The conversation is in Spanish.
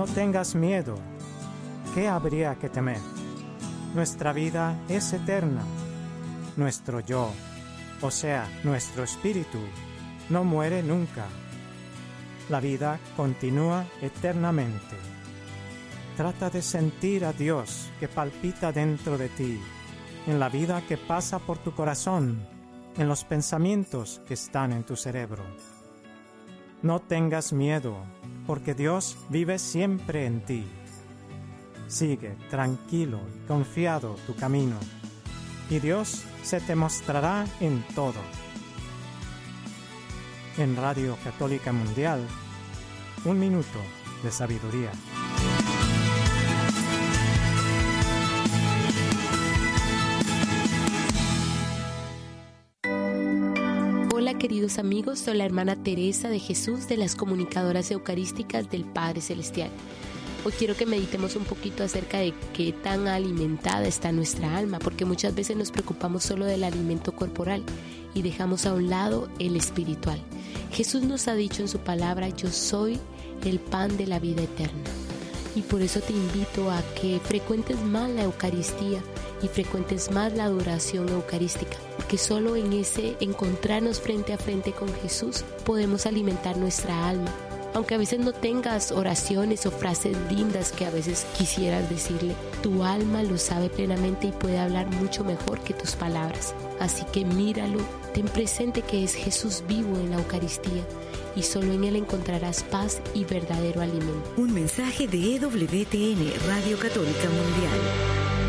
tengas miedo. ¿Qué habría que temer? Nuestra vida es eterna. Nuestro yo, o sea, nuestro espíritu, no muere nunca. La vida continúa eternamente. Trata de sentir a Dios que palpita dentro de ti, en la vida que pasa por tu corazón, en los pensamientos que están en tu cerebro. No tengas miedo, porque Dios vive siempre en ti. Sigue tranquilo y confiado tu camino, y Dios se te mostrará en todo. En Radio Católica Mundial, 1 minuto de sabiduría. Hola queridos amigos, soy la hermana Teresa de Jesús de las Comunicadoras Eucarísticas del Padre Celestial. Hoy quiero que meditemos un poquito acerca de qué tan alimentada está nuestra alma, porque muchas veces nos preocupamos solo del alimento corporal y dejamos a un lado el espiritual. Jesús nos ha dicho en su palabra: yo soy el pan de la vida eterna. Y por eso te invito a que frecuentes más la Eucaristía y frecuentes más la adoración eucarística, porque solo en ese encontrarnos frente a frente con Jesús podemos alimentar nuestra alma. Aunque a veces no tengas oraciones o frases lindas que a veces quisieras decirle, tu alma lo sabe plenamente y puede hablar mucho mejor que tus palabras. Así que míralo, ten presente que es Jesús vivo en la Eucaristía y solo en Él encontrarás paz y verdadero alimento. Un mensaje de EWTN, Radio Católica Mundial.